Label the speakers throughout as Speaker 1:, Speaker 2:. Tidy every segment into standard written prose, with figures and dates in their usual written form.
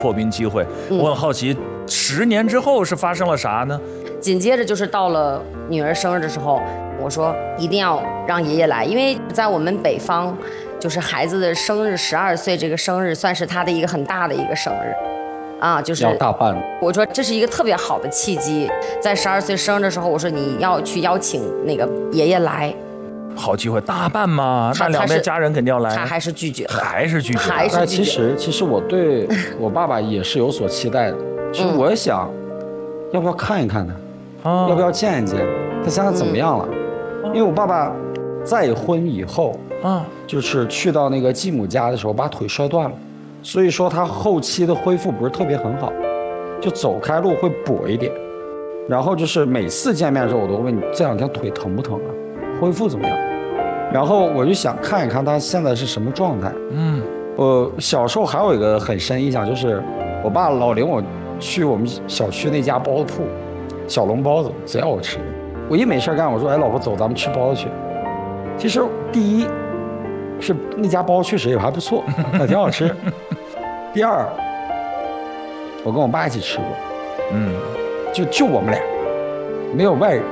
Speaker 1: 破冰机会。我很好奇，10年之后是发生了啥呢？
Speaker 2: 紧接着就是到了女儿生日的时候，我说一定要让爷爷来，因为在我们北方，就是孩子的生日12岁这个生日算是他的一个很大的一个生日。就是
Speaker 3: 要大办。
Speaker 2: 我说这是一个特别好的契机，在12岁生日的时候，我说你要去邀请那个爷爷来，
Speaker 1: 好机会，大办嘛，那两边家人肯定要来。
Speaker 2: 他还是拒绝了，
Speaker 1: 还是拒绝。
Speaker 3: 但其实我对我爸爸也是有所期待的。其实我也想，要不要看一看他，要不要见一见他现在怎么样了？因为我爸爸再婚以后，就是去到那个继母家的时候，把腿摔断了。所以说他后期的恢复不是特别很好，就走开路会跛一点，然后就是每次见面的时候我都问你这2天腿疼不疼啊，恢复怎么样？然后我就想看一看他现在是什么状态。小时候还有一个很深印象，就是我爸老领我去我们小区那家包子铺，小笼包子贼好吃。我一没事干，我说老婆走，咱们吃包子去。其实第一是那家包确实也还不错，挺好吃。第二，我跟我爸一起吃过，就我们俩，没有外人。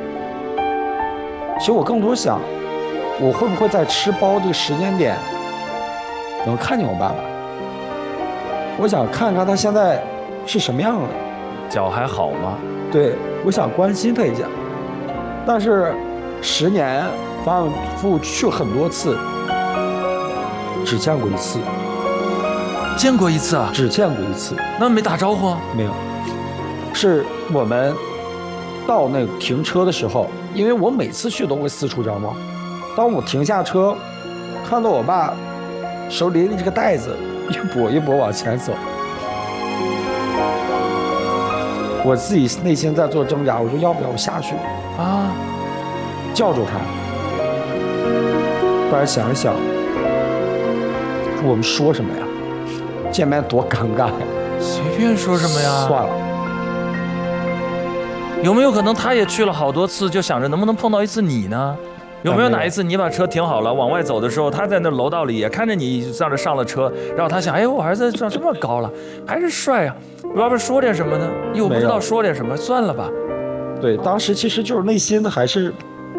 Speaker 3: 其实我更多想，我会不会在吃包这个时间点能看见我爸爸？我想看看他现在是什么样的，
Speaker 1: 脚还好吗？
Speaker 3: 对，我想关心他一下。但是10年反反复复去很多次，只见过一次。
Speaker 1: 见过一次啊？
Speaker 3: 只见过一次。
Speaker 1: 那没打招呼啊？
Speaker 3: 没有。是我们到那个停车的时候，因为我每次去都会四处张望。当我停下车，看到我爸手里的这个袋子一跛一跛往前走，我自己内心在做挣扎，我说要不要下去啊，叫住他。后来想一想，我们说什么呀？见面多尴尬呀！
Speaker 1: 随便说什么呀？
Speaker 3: 算了。
Speaker 1: 有没有可能他也去了好多次，就想着能不能碰到一次你呢？有没有哪一次你把车停好了，往外走的时候，他在那楼道里也看着你在这上了车，然后他想，我儿子长这么高了，还是帅啊，我要不说点什么呢？又不知道说点什么，算了吧。
Speaker 3: 对，当时其实就是内心还是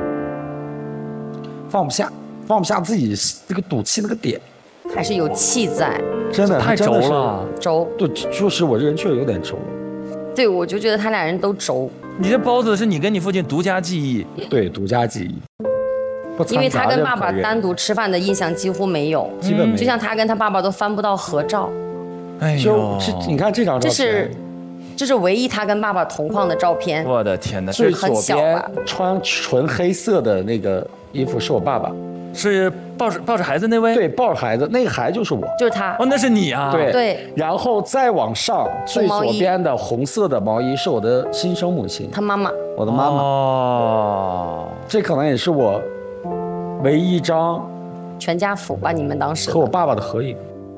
Speaker 3: 放不下自己那个赌气那个点，
Speaker 2: 还是有气在。
Speaker 3: 真的
Speaker 1: 太轴了，
Speaker 2: 轴。
Speaker 3: 对，就是我这人确实有点轴。
Speaker 2: 对，我就觉得他俩人都轴。
Speaker 1: 你这包子是你跟你父亲独家记忆？
Speaker 3: 对，独家记忆。
Speaker 2: 因为他跟爸爸单独吃饭的印象几乎没有，
Speaker 3: 基本没有。
Speaker 2: 就像他跟他爸爸都翻不到合照。
Speaker 1: 哎呦，
Speaker 3: 你看这张照片，
Speaker 2: 这是唯一他跟爸爸同框的照片。
Speaker 1: 我的天哪！
Speaker 3: 最左边穿纯黑色的那个衣服是我爸爸。
Speaker 1: 是抱着孩子那位？
Speaker 3: 对，抱着孩子，那个孩子就是我，
Speaker 2: 就是他。
Speaker 1: 那是你啊？
Speaker 2: 对。
Speaker 3: 然后再往上，最左边的红色的毛衣是我的亲生母亲，
Speaker 2: 他妈妈，
Speaker 3: 我的妈妈。哦，这可能也是我唯一一张
Speaker 2: 全家福吧？你们当时
Speaker 3: 和我爸爸的合影。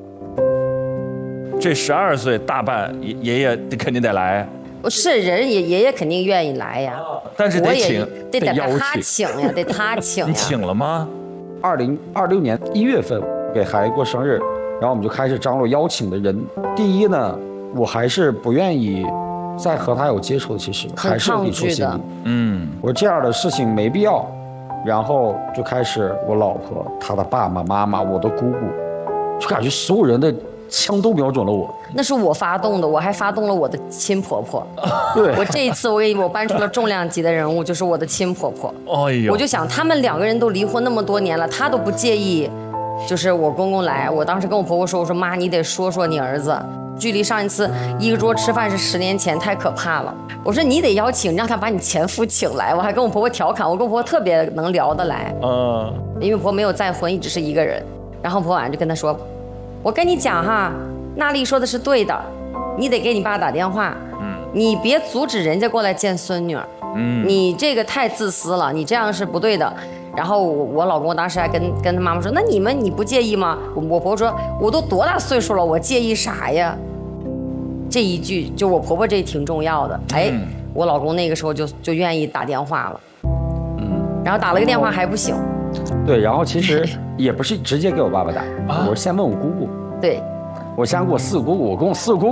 Speaker 1: 这12岁大办，爷爷肯定得来。
Speaker 2: 是人爷爷肯定愿意来呀，
Speaker 1: 但是得请，
Speaker 2: 得他请呀，得他请呀。
Speaker 1: 你请了吗
Speaker 3: ？2026年1月份给孩子过生日，然后我们就开始张罗邀请的人。第一呢，我还是不愿意再和他有接触，其实还是有抵触心理。我说这样的事情没必要。然后就开始我老婆、她的爸爸妈妈、我的姑姑，就感觉所有人的枪都瞄准了我。
Speaker 2: 那是我发动的，我还发动了我的亲婆婆。
Speaker 3: 对，
Speaker 2: 我这一次我搬出了重量级的人物，就是我的亲婆婆。
Speaker 1: 哎呦，
Speaker 2: 我就想他们2个人都离婚那么多年了，她都不介意，就是我公公来。我当时跟我婆婆说，我说妈，你得说说你儿子，距离上一次一个桌吃饭是10年前，太可怕了。我说你得邀请，让他把你前夫请来。我还跟我婆婆调侃，我跟我婆婆特别能聊得来。因为婆婆没有再婚，一直是一个人。然后婆婆晚上就跟他说，我跟你讲哈，娜丽说的是对的，你得给你爸打电话，你别阻止人家过来见孙女儿，你这个太自私了，你这样是不对的。然后我老公当时还跟他妈妈说，那你不介意吗？我婆婆说，我都多大岁数了，我介意啥呀？这一句就我婆婆这挺重要的。我老公那个时候就愿意打电话了，然后打了个电话还不行。
Speaker 3: 对，然后其实也不是直接给我爸爸打，我先问我姑姑。
Speaker 2: 对，
Speaker 3: 我先跟我四姑姑，我跟我四姑